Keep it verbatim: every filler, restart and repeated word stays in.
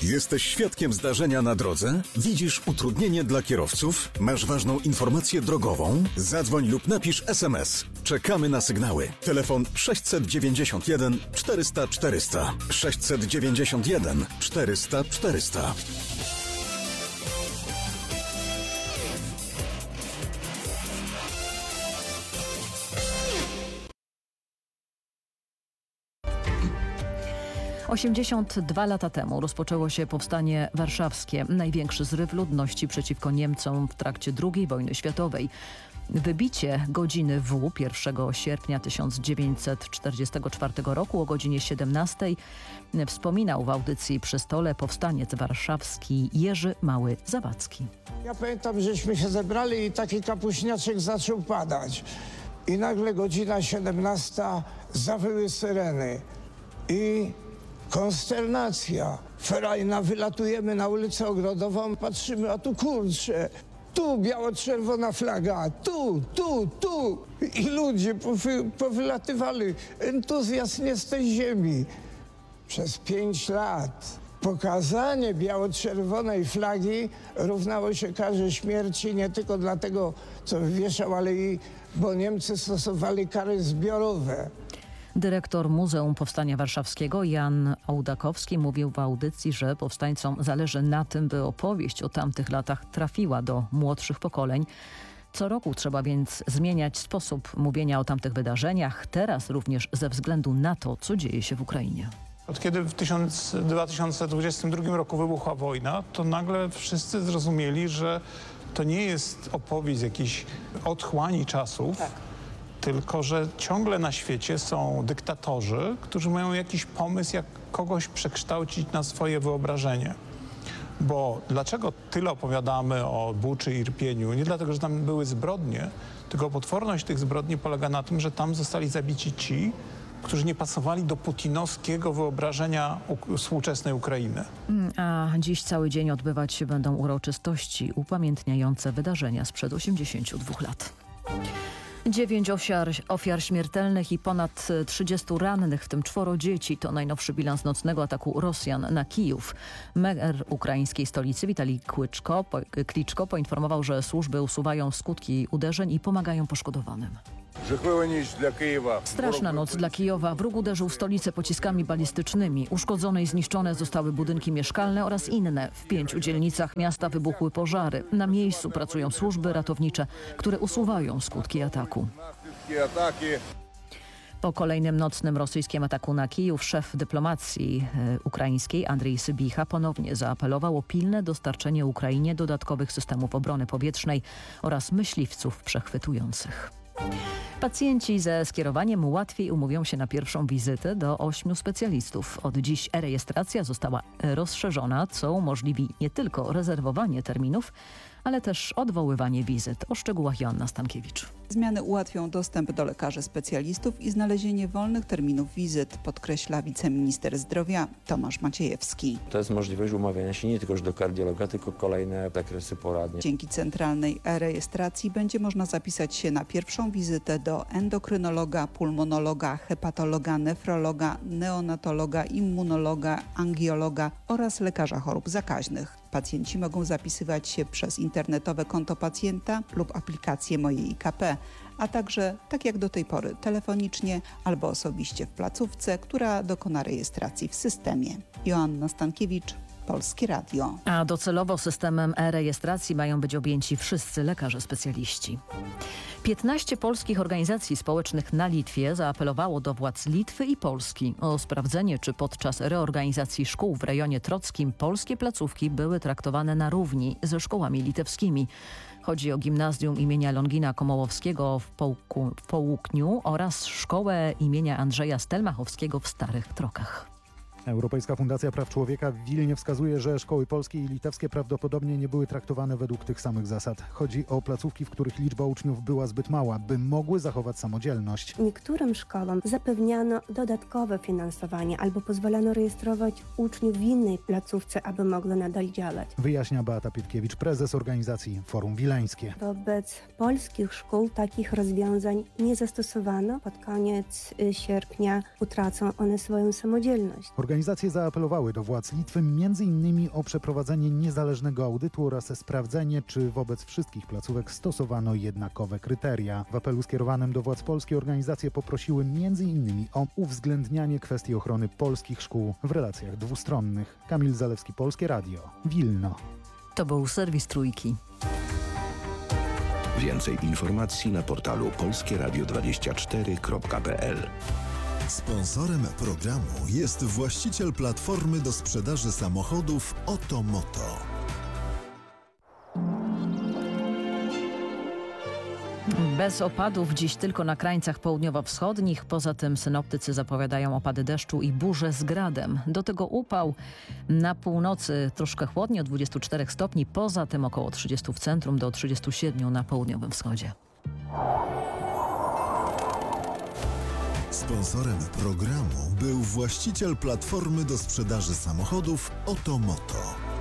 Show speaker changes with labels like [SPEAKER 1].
[SPEAKER 1] Jesteś świadkiem zdarzenia na drodze? Widzisz utrudnienie dla kierowców? Masz ważną informację drogową? Zadzwoń lub napisz es em es. Czekamy na sygnały. Telefon sześćset dziewięćdziesiąt jeden czterysta czterysta. sześćset dziewięćdziesiąt jeden czterysta czterysta.
[SPEAKER 2] osiemdziesiąt dwa lata temu rozpoczęło się powstanie warszawskie, największy zryw ludności przeciwko Niemcom w trakcie drugiej wojny światowej. Wybicie godziny W pierwszego sierpnia tysiąc dziewięćset czterdziestego czwartego roku o godzinie siedemnastej wspominał w audycji Przy stole powstaniec warszawski Jerzy Mały-Zawadzki.
[SPEAKER 3] Ja pamiętam, żeśmy się zebrali i taki kapuśniaczek zaczął padać. I nagle godzina siedemnasta, zawyły syreny. I konsternacja. Ferajna, wylatujemy na ulicę Ogrodową, patrzymy, a tu kurczę, tu biało-czerwona flaga, tu, tu, tu. I ludzie powy, powylatywali. Entuzjazm nie z tej ziemi. Przez pięć lat pokazanie biało-czerwonej flagi równało się karze śmierci nie tylko dlatego, co wywieszał, ale i bo Niemcy stosowali kary zbiorowe.
[SPEAKER 2] Dyrektor Muzeum Powstania Warszawskiego Jan Ołdakowski mówił w audycji, że powstańcom zależy na tym, by opowieść o tamtych latach trafiła do młodszych pokoleń. Co roku trzeba więc zmieniać sposób mówienia o tamtych wydarzeniach, teraz również ze względu na to, co dzieje się w Ukrainie.
[SPEAKER 4] Od kiedy w dwa tysiące dwudziestym drugim roku wybuchła wojna, to nagle wszyscy zrozumieli, że to nie jest opowieść z jakiejś otchłani czasów, tak. Tylko że ciągle na świecie są dyktatorzy, którzy mają jakiś pomysł, jak kogoś przekształcić na swoje wyobrażenie. Bo dlaczego tyle opowiadamy o Buczy i Irpieniu? Nie dlatego, że tam były zbrodnie, tylko potworność tych zbrodni polega na tym, że tam zostali zabici ci, którzy nie pasowali do putinowskiego wyobrażenia współczesnej Ukrainy.
[SPEAKER 2] A dziś cały dzień odbywać się będą uroczystości upamiętniające wydarzenia sprzed osiemdziesięciu dwóch lat. Dziewięć ofiar, ofiar śmiertelnych i ponad trzydziestu rannych, w tym czworo dzieci. To najnowszy bilans nocnego ataku Rosjan na Kijów. Mer ukraińskiej stolicy Witalij Klitschko, po, Klitschko poinformował, że służby usuwają skutki uderzeń i pomagają poszkodowanym. Straszna noc dla Kijowa. Wróg uderzył w stolicę pociskami balistycznymi. Uszkodzone i zniszczone zostały budynki mieszkalne oraz inne. W pięciu dzielnicach miasta wybuchły pożary. Na miejscu pracują służby ratownicze, które usuwają skutki ataku. Po kolejnym nocnym rosyjskim ataku na Kijów szef dyplomacji e, ukraińskiej Andrzej Sybicha ponownie zaapelował o pilne dostarczenie Ukrainie dodatkowych systemów obrony powietrznej oraz myśliwców przechwytujących. Pacjenci ze skierowaniem łatwiej umówią się na pierwszą wizytę do ośmiu specjalistów. Od dziś e-rejestracja została rozszerzona, co umożliwi nie tylko rezerwowanie terminów, ale też odwoływanie wizyt. O szczegółach Joanna Stankiewicz.
[SPEAKER 5] Zmiany ułatwią dostęp do lekarzy specjalistów i znalezienie wolnych terminów wizyt, podkreśla wiceminister zdrowia Tomasz Maciejewski.
[SPEAKER 6] To jest możliwość umawiania się nie tylko do kardiologa, tylko kolejne zakresy poradnie.
[SPEAKER 5] Dzięki centralnej e-rejestracji będzie można zapisać się na pierwszą wizytę do endokrynologa, pulmonologa, hepatologa, nefrologa, neonatologa, immunologa, angiologa oraz lekarza chorób zakaźnych. Pacjenci mogą zapisywać się przez internetowe konto pacjenta lub aplikację Moje I K P, a także, tak jak do tej pory, telefonicznie albo osobiście w placówce, która dokona rejestracji w systemie. Joanna Stankiewicz, Polskie Radio.
[SPEAKER 2] A docelowo systemem e-rejestracji mają być objęci wszyscy lekarze specjaliści. piętnaście polskich organizacji społecznych na Litwie zaapelowało do władz Litwy i Polski o sprawdzenie, czy podczas reorganizacji szkół w rejonie trockim polskie placówki były traktowane na równi ze szkołami litewskimi. Chodzi o gimnazjum imienia Longina Komołowskiego w, Połku, w Połukniu oraz szkołę imienia Andrzeja Stelmachowskiego w Starych Trokach.
[SPEAKER 7] Europejska Fundacja Praw Człowieka w Wilnie wskazuje, że szkoły polskie i litewskie prawdopodobnie nie były traktowane według tych samych zasad. Chodzi o placówki, w których liczba uczniów była zbyt mała, by mogły zachować samodzielność.
[SPEAKER 8] Niektórym szkołom zapewniano dodatkowe finansowanie albo pozwalano rejestrować uczniów w innej placówce, aby mogły nadal działać.
[SPEAKER 7] Wyjaśnia Beata Pietkiewicz, prezes organizacji Forum Wileńskie.
[SPEAKER 8] Wobec polskich szkół takich rozwiązań nie zastosowano. Pod koniec sierpnia utracą one swoją samodzielność.
[SPEAKER 7] Organizacje zaapelowały do władz Litwy między innymi o przeprowadzenie niezależnego audytu oraz sprawdzenie, czy wobec wszystkich placówek stosowano jednakowe kryteria. W apelu skierowanym do władz Polski organizacje poprosiły między innymi o uwzględnianie kwestii ochrony polskich szkół w relacjach dwustronnych. Kamil Zalewski, Polskie Radio, Wilno.
[SPEAKER 2] To był serwis Trójki.
[SPEAKER 9] Więcej informacji na portalu polskie radio dwadzieścia cztery kropka p l.
[SPEAKER 10] Sponsorem programu jest właściciel platformy do sprzedaży samochodów Otomoto.
[SPEAKER 2] Bez opadów dziś tylko na krańcach południowo-wschodnich. Poza tym synoptycy zapowiadają opady deszczu i burze z gradem. Do tego upał na północy troszkę chłodniej, od dwudziestu czterech stopni. Poza tym około trzydziestu w centrum, do trzydziestu siedmiu na południowym wschodzie.
[SPEAKER 10] Sponsorem programu był właściciel platformy do sprzedaży samochodów Otomoto.